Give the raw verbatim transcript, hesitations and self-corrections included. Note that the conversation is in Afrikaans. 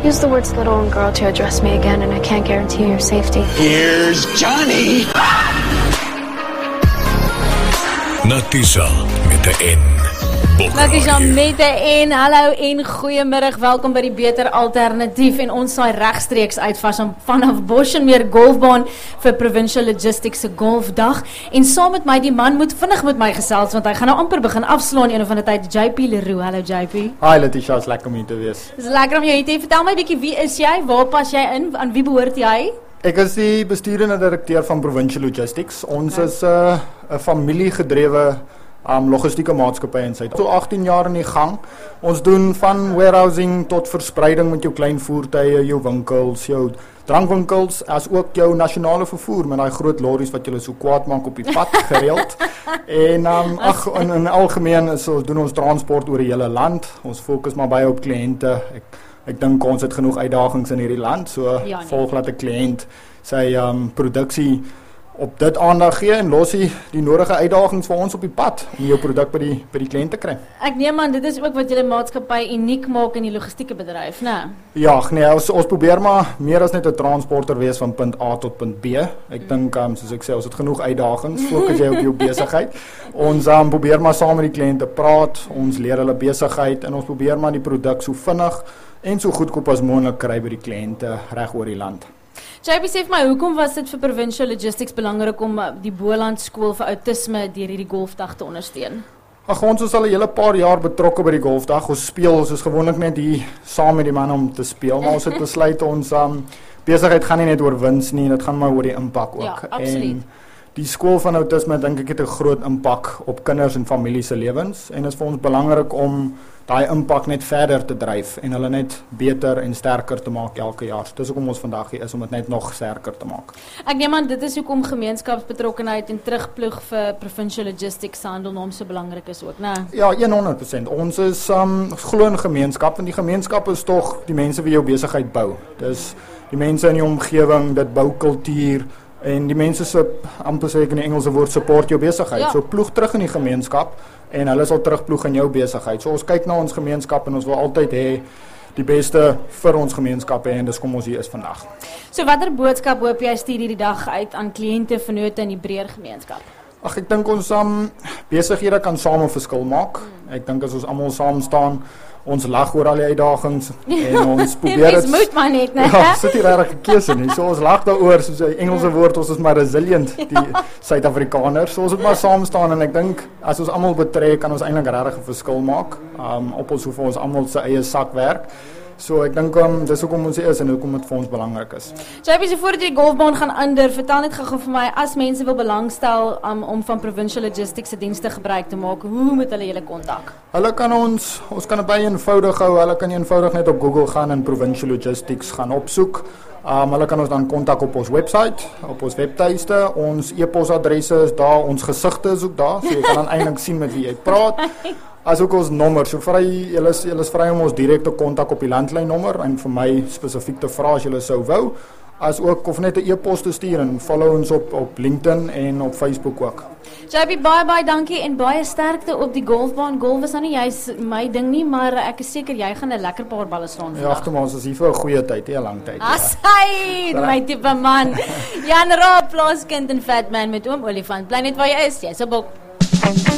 Use the words little and girl to address me again, and I can't guarantee your safety. Here's Johnny! Natisha met 'n N. Natisha met 'n N. Hallo en goeiemiddag. Welkom by die Beter Alternatief en ons saai regstreeks uit vanaf Boshenmeer Golfbaan vir Provincial Logistics se golfdag. En saam met my, die man moet vinnig met my gesels want hy gaan nou amper begin afslaan een of ander tyd. J P Leroux. Hallo J P. Hi Natisha, is lekker om hier te wees. Dis lekker om jou hier te hê. Vertel my 'n bietjie, wie is jy? Waar pas jy in? Aan wie behoort jy? Ek is die besturende direkteur van Provincial Logistics. Ons is 'n uh, 'n familiegedrewe um, logistieke maatskappy in Suid. So agttien jaar in die gang. Ons doen van warehousing tot verspreiding met jou klein voertuie, jou winkels, jou drankwinkels, as ook jou nasionale vervoer met daai groot lorries wat julle so kwaad maak op die pad gereeld. En um, ag in, in algemeen is ons doen ons transport oor die hele land. Ons fokus maar baie op kliënte. Ek Ek dink ons het genoeg uitdagings in hierdie land, so ja, nee. volg laat 'n kliënt sy um, produksie op dit aandag gee en los hy die nodige uitdagings vir ons op die pad om jou produk by die by die kliënt te kry. Ek neem aan dit is ook wat julle maatskappy uniek maak in die logistieke bedryf, né? Ja, nee, ons, ons probeer maar meer as net 'n transporter wees van punt A tot punt B. Ek mm. dink um, soos ek sê, ons het genoeg uitdagings, fokus jy op jou besigheid. Ons um, probeer maar saam met die kliënte praat, ons leer hulle besigheid en ons probeer maar die produk so vinnig en so goedkoop as moontlik kry by die kliënte reg oor die land. J P, sê vir my, hoekom was dit vir Provincial Logistics belangrik om die Boland skool vir outisme deur hierdie golfdag te ondersteun? Ag, ons is al 'n hele paar jaar betrokke by die golfdag. Ons speel, ons is gewoonlik net hier saam met die manne om te speel, maar ons het besluit ons um, besigheid gaan nie net oor wins nie, dit gaan maar oor die impak ook. Ja, absoluut. En die skool van outisme dink ek het 'n groot impak op kinders en families se lewens en dit is vir ons belangrik om daai impak net verder te dryf en hulle net beter en sterker te maak elke jaar. Dis hoekom ons vandag hier is, om dit net nog sterker te maak. Ek neem aan dit is hoekom gemeenskapsbetrokkenheid en terugploeg vir Provincial Logistics se handelnaam so belangrik is ook, né? Ja, honderd persent. Ons is um, glo in gemeenskap, want die gemeenskap is tog die mense wie jou besigheid bou. Dis die mense in die omgewing, dit bou kultuur en die mense se, amper sê ek in die Engelse woord, support jou besigheid. Ja. So ploeg terug in die gemeenskap en hulle sal terugploeg in jou besigheid. So ons kyk na ons gemeenskap en ons wil altyd hê die beste vir ons gemeenskap hê en dis kom ons hier is vandag. So watter boodskap hoop jy stuur hierdie dag uit aan kliënte, vennote in die breër gemeenskap? Ag, ek dink ons um, besighede kan saam 'n verskil maak. Ek dink as ons almal saam staan, ons lag oor al die uitdagings en ons probeer dit. Dis moet maar net, né? Ja, sit hier regtig 'n keuse nie. So ons lag daaroor, soos die Engelse woord, ons is maar resilient, die Suid-Afrikaners. So ons moet maar saam staan en ek dink as ons almal betrek, kan ons eintlik regtig 'n verskil maak. Um op ons hoef ons almal se eie sak werk. So ek dink um, dis hoekom ons hier is en hoekom dit vir ons belangrik is. J P, so voordat jy die golfbaan gaan ander, vertel net gou vir my, as mense wil belangstel um, om van Provincial Logistics se dienste gebruik te maak, hoe moet hulle julle kontak? Hulle kan ons, ons kan dit baie eenvoudig hou, hulle kan eenvoudig net op Google gaan en Provincial Logistics gaan opsoek. Um, hulle kan ons dan kontak op ons website, op ons webtuiste, ons e-posadresse is daar, ons gesigte is ook daar, so jy kan dan eintlik sien met wie jy praat. As ook ons nommer, so vry, julle is, julle is vry om ons direkte kontak op die landlyn nommer en vir my spesifiek te vra as julle sou wou, as ook of net 'n e-pos te stuur en follow ons op op LinkedIn en op Facebook ook. J P, baie baie dankie en baie sterkte op die golfbaan. Golf is nou nie juis my ding nie, maar ek is seker jy gaan 'n lekker paar balle slaan vandag. Ja, agter ons is hier vir 'n goeie tyd, 'n lang tyd. Asai, ja. My tipe man. Jan Raap, plaaskind en Fatman met oom Olifant. Bly net waar jy is, jy's op.